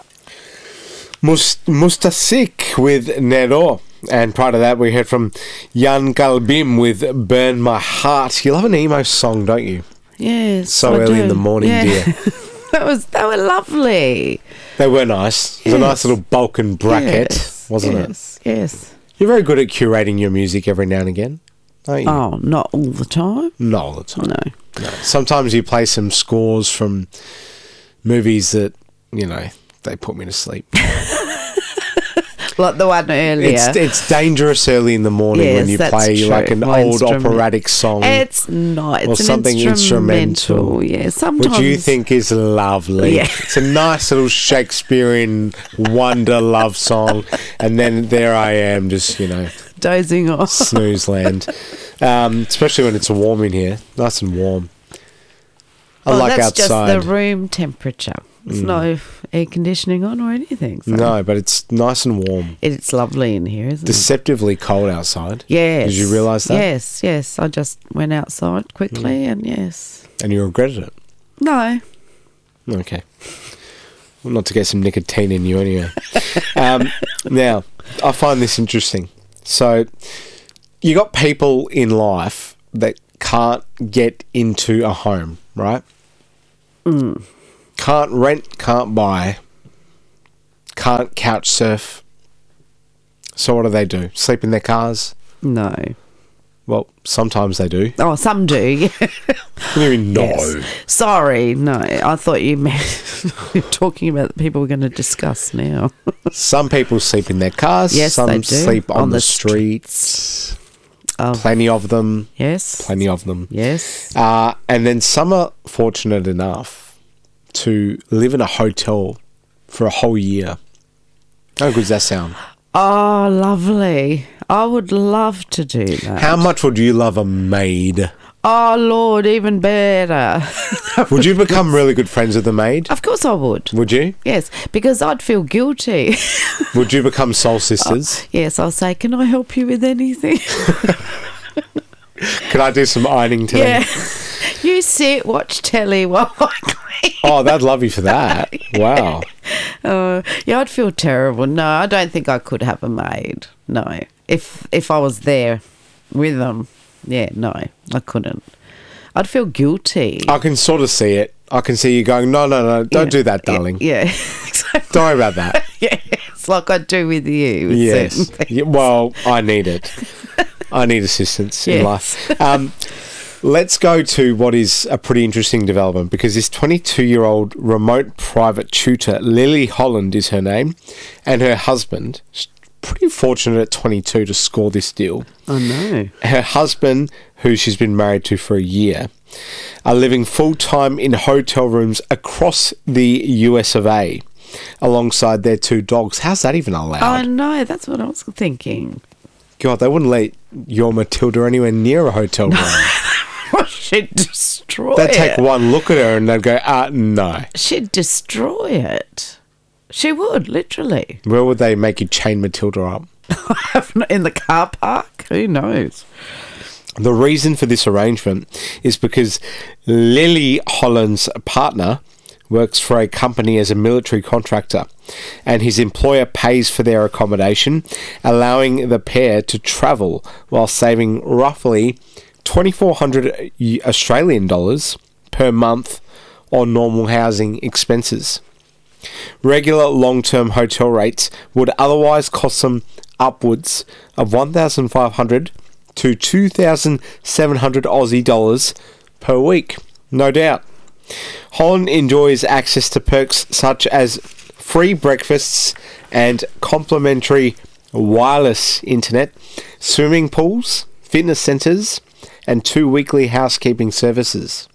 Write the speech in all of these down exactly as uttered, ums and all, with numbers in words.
Must, Mustasik with Nero. And prior to that, we heard from Jan Galbim with Burn My Heart. You love an emo song, don't you? Yes, So I early do. in the morning, Yeah. dear. that was they were lovely. They were nice. It was a Yes. nice little Balkan bracket, Yes, wasn't it? yes, Yes. You're very good at curating your music every now and again, aren't you? Oh, not all the time. Not all the time. No. No. Sometimes you play some scores from movies that, you know, they put me to sleep. Like the one earlier. It's, it's dangerous early in the morning Yes, when you that's play true. like an My old instrument- operatic song. It's not. It's Or an something instrumental. instrumental, Yeah, sometimes. which you think is lovely. Yeah. It's a nice little Shakespearean wonder love song. And then there I am, just, you know, dozing off. snooze land. Um, especially when it's warm in here. Nice and warm. I Well, like that's outside. just the room temperature. There's no air conditioning on or anything. So. No, but it's nice and warm. It's lovely in here, isn't it? Deceptively cold outside. Yes. Did you realise that? Yes, yes. I just went outside quickly and yes. And you regretted it. No. Okay. Well, not to get some nicotine in you anyway. um, now, I find this interesting. So, you got people in life that can't get into a home, right? Mm. Can't rent, can't buy, can't couch surf. So what do they do? Sleep in their cars? No. Well, sometimes they do. Oh, some do. Yeah. What do you mean, no? Yes. Sorry, no. I thought you meant you're talking about the people we're going to discuss now. Some people sleep in their cars. Yes, some they do. sleep on, On the, the streets. Oh, Plenty of them. yes. Plenty of them. Yes. Uh, and then some are fortunate enough to live in a hotel for a whole year. How good does that sound? Oh, lovely. I would love to do that. How much would you love a maid? Oh, Lord, even better. Would you become really good friends with the maid? Of course I would. Would you? Yes, because I'd feel guilty. Would you become soul sisters? Yes, I'll say, can I help you with anything? Could I do some ironing today? Yeah. You sit, watch telly while I clean. Oh, they'd love you for that. Wow. Uh, yeah, I'd feel terrible. No, I don't think I could have a maid. No. If if I was there with them, yeah, no, I couldn't. I'd feel guilty. I can sort of see it. I can see you going, no, no, no, don't Yeah. do that, darling. Yeah, exactly. Don't worry about that. Yeah, it's like I do with you. With certain Yes. things. Yeah, well, I need it. I need assistance in Yes. life. Um, let's go to what is a pretty interesting development, because this twenty-two-year-old remote private tutor, Lily Holland is her name, and her husband, she's pretty fortunate at twenty-two to score this deal. I know. Her husband, who she's been married to for a year, are living full-time in hotel rooms across the U S of A alongside their two dogs. How's that even allowed? I know, that's what I was thinking. God, they wouldn't let your Matilda anywhere near a hotel room. She'd destroy They'd it. take one look at her and they'd go, ah, no. She'd destroy it. She would, literally. Where would they make you chain Matilda up? In the car park? Who knows? The reason for this arrangement is because Lily Holland's partner works for a company as a military contractor, and his employer pays for their accommodation, allowing the pair to travel while saving roughly twenty-four hundred Australian dollars per month on normal housing expenses. Regular long-term hotel rates would otherwise cost them upwards of one thousand five hundred to two thousand seven hundred Aussie dollars per week, no doubt. Holland enjoys access to perks such as free breakfasts and complimentary wireless internet, swimming pools, fitness centres, and two weekly housekeeping services.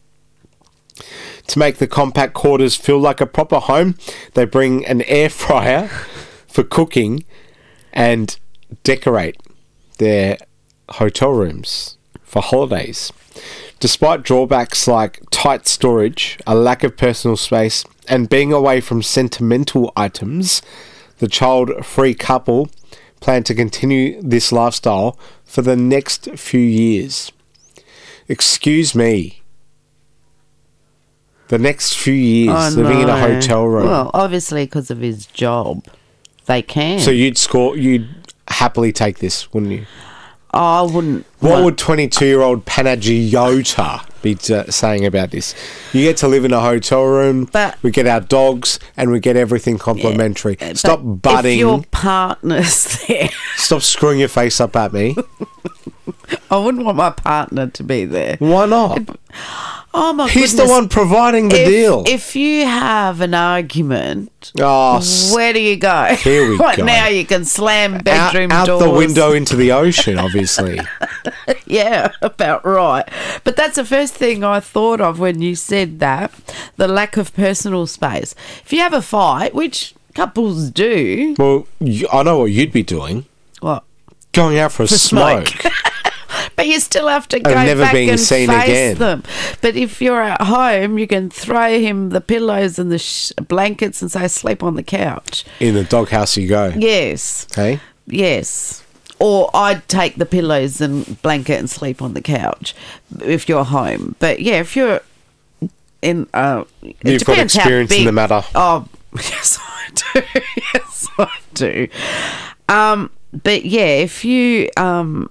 To make the compact quarters feel like a proper home, they bring an air fryer for cooking and decorate their hotel rooms for holidays. Despite drawbacks like tight storage, a lack of personal space, and being away from sentimental items, the child-free couple plan to continue this lifestyle for the next few years. Excuse me. The next few years, I living in a know. hotel room. Well, obviously because of his job, they can. So you'd score, you'd happily take this, wouldn't you? I wouldn't. What want- would twenty-two-year-old Panagiota be t- saying about this? You get to live in a hotel room. But- we get our dogs, and we get everything complimentary. But Stop If butting. your partner's there, Stop screwing your face up at me. I wouldn't want my partner to be there. Why not? Oh my He's goodness! the one providing the if, deal. If you have an argument, oh, s- where do you go? Here we right go. now you can slam out, bedroom out doors. the window into the ocean, obviously. Yeah, about right. But that's the first thing I thought of when you said that, the lack of personal space. If you have a fight, which couples do, Well, you, I know what you'd be doing. what? Going out for a smoke. smoke. But you still have to go And never back being and seen face again. them. But if you're at home, you can throw him the pillows and the sh- blankets and say, sleep on the couch. In the doghouse you go. Yes. Hey? Yes. Or I'd take the pillows and blanket and sleep on the couch if you're home. But yeah, if you're in, uh, it You've got depends how experience in big- the matter. Oh, yes, I do. Yes, I do. Um, but yeah, if you um,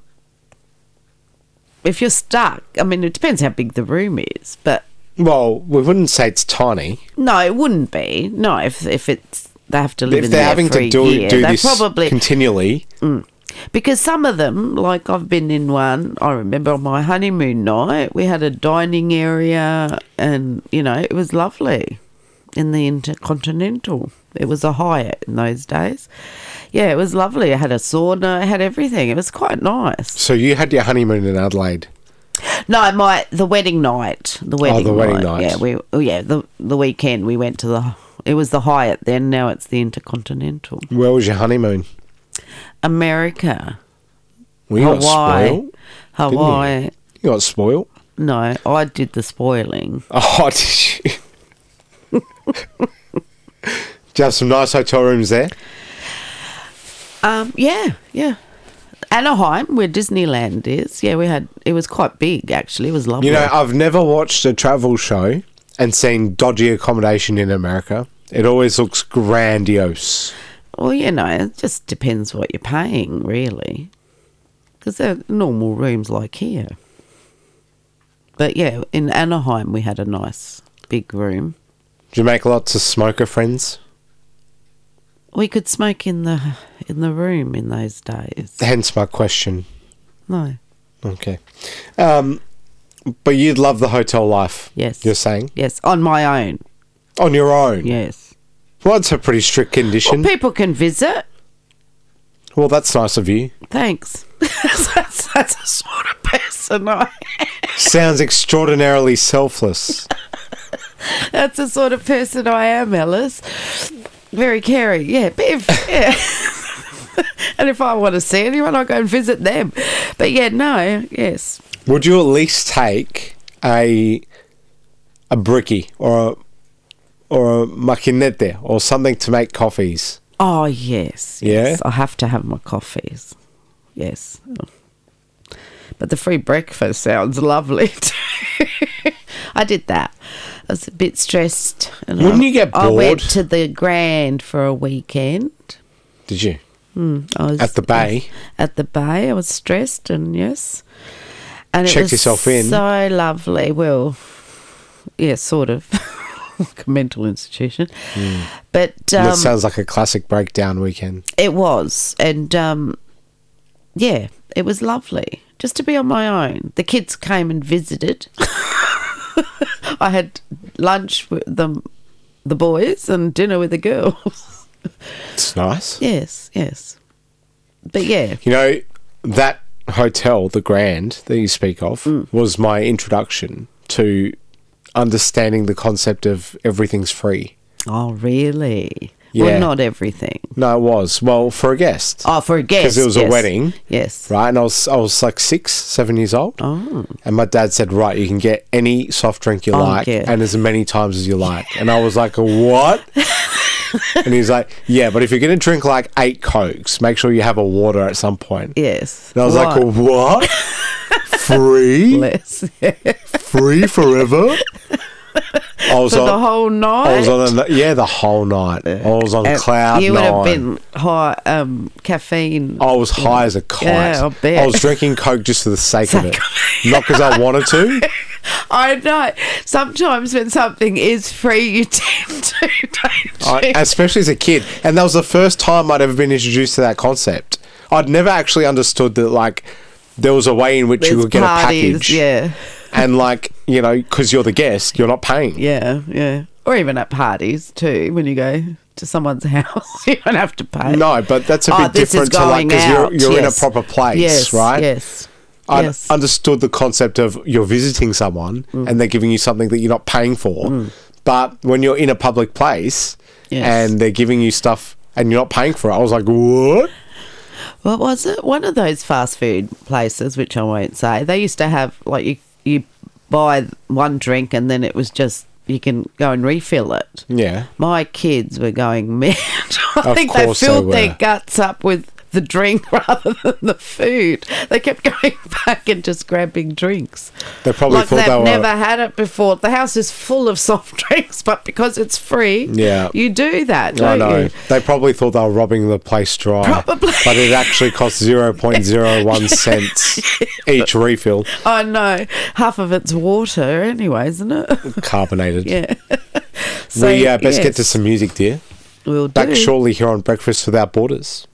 if you're stuck, I mean, it depends how big the room is, but Well, we wouldn't say it's tiny. no, it wouldn't be. No, if if it's they have to live If in they're there having for to a do, year, do they this probably continually, because some of them, like I've been in one, I remember on my honeymoon night, we had a dining area and, you know, it was lovely in the Intercontinental. It was a Hyatt in those days. Yeah, it was lovely. It had a sauna, it had everything. It was quite nice. so you had your honeymoon in Adelaide. No, my the wedding night. The wedding the wedding night. Yeah, we oh yeah, the the weekend we went to the it was the Hyatt then, now it's the Intercontinental. Where was your honeymoon? America. Well, you got Hawaii. spoiled. Hawaii. You got spoiled. No, I did the spoiling. Oh, did you? Did you have some nice hotel rooms there? Um, yeah, yeah. Anaheim, where Disneyland is. Yeah, we had. It was quite big, actually. It was lovely. You know, I've never watched a travel show and seen dodgy accommodation in America. It always looks grandiose. well, you know, it just depends what you're paying, really, because they're normal rooms like here. But yeah, in Anaheim, we had a nice big room. Do you make lots of smoker friends? We could smoke in the in the room in those days. Hence my question. No. Okay. Um, but you'd love the hotel life. Yes. You're saying? Yes, on my own. On your own? Yes. Well, it's a pretty strict condition. Well, people can visit. Well, that's nice of you. Thanks. that's, that's the sort of person I am. Sounds extraordinarily selfless. That's the sort of person I am, Alice. Very caring, yeah. But if, yeah. And if I want to see anyone, I'll go and visit them. But yeah, no, yes. Would you at least take a a brickie or a or a maquinete or something to make coffees? Oh, yes. Yeah? Yes. I have to have my coffees. Yes. But the free breakfast sounds lovely too. I did that. I was a bit stressed. And Wouldn't I, you get I went bored? to the Grand for a weekend. Did you? I was At the Bay? At the Bay, I was stressed, and yes, and it Checked was yourself in. So lovely. Well, yeah, sort of, like a mental institution, but um, that sounds like a classic breakdown weekend. it was, and um, yeah, it was lovely just to be on my own. The kids came and visited. I had lunch with them, the boys, and dinner with the girls. It's nice. Yes, yes. But yeah, You know, that hotel, the Grand that you speak of, Mm. was my introduction to understanding the concept of everything's free. oh really? Yeah. Well, not everything. No, it was. Well, for a guest. Oh, for a guest. Because it was a yes. wedding. Yes. Right, and I was I was like six, seven years old. Oh. And my dad said, right, you can get any soft drink you Oh, like yeah. and as many times as you like. And I was like, what? And he's like, yeah, but if you're going to drink like eight Cokes, make sure you have a water at some point. Yes. And I was Right. like, what? Free? Less. Free forever? I was For on the whole night. I was on a, yeah, the whole night. I was on Uh, cloud You would nine. have been high, um, caffeine. I was high as a kite. Yeah, I bet. I was drinking Coke just for the sake of it, Sake not because I wanted to. I know. Sometimes when something is free, you tend to, don't I, you? especially as a kid, and that was the first time I'd ever been introduced to that concept. I'd never actually understood that, like, there was a way in which you There's would get parties, a package, Yeah, and like, you know, because you're the guest, you're not paying. yeah, yeah. Or even at parties too, when you go to someone's house, you don't have to pay. No, but that's a Oh, bit this is different to like going because you're out, you're in a yes. proper place, Yes, right? yes. I yes. understood the concept of you're visiting someone Mm. and they're giving you something that you're not paying for. But when you're in a public place Yes. and they're giving you stuff and you're not paying for it, I was like, what? What was it? One of those fast food places, which I won't say, they used to have, like, you, you buy one drink and then it was just, you can go and refill it. Yeah. My kids were going mad. I Of think they course they filled their were. guts up with the drink rather than the food. They kept going back and just grabbing drinks. They probably like thought they've they were... never had it before. The house is full of soft drinks, but because it's free, Yeah. you do that, I don't know. you? They probably thought they were robbing the place dry. Probably. But it actually cost zero point zero one cents each refill. I know. Half of it's water anyway, isn't it? Carbonated. Yeah. So, we uh, best get yes, to some music, dear. We'll do. Back shortly here on Breakfast Without Borders.